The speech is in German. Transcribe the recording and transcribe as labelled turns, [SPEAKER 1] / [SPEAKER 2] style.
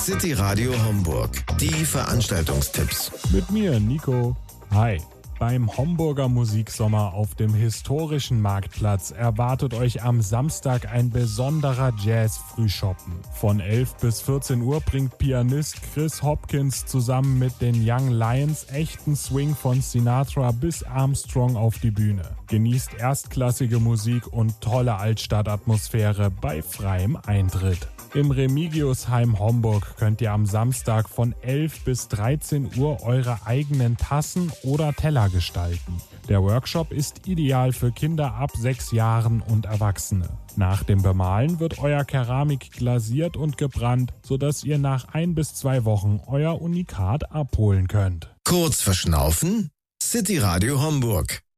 [SPEAKER 1] City Radio Homburg. Die Veranstaltungstipps.
[SPEAKER 2] Mit mir, Nico. Hi. Beim Homburger Musiksommer auf dem historischen Marktplatz erwartet euch am Samstag ein besonderer Jazz-Frühschoppen. Von 11 bis 14 Uhr bringt Pianist Chris Hopkins zusammen mit den Young Lions echten Swing von Sinatra bis Armstrong auf die Bühne. Genießt erstklassige Musik und tolle Altstadtatmosphäre bei freiem Eintritt. Im Remigiusheim Homburg könnt ihr am Samstag von 11 bis 13 Uhr eure eigenen Tassen oder Teller gestalten. Der Workshop ist ideal für Kinder ab 6 Jahren und Erwachsene. Nach dem Bemalen wird euer Keramik glasiert und gebrannt, sodass ihr nach 1 bis 2 Wochen euer Unikat abholen könnt.
[SPEAKER 1] Kurz verschnaufen? City Radio Homburg.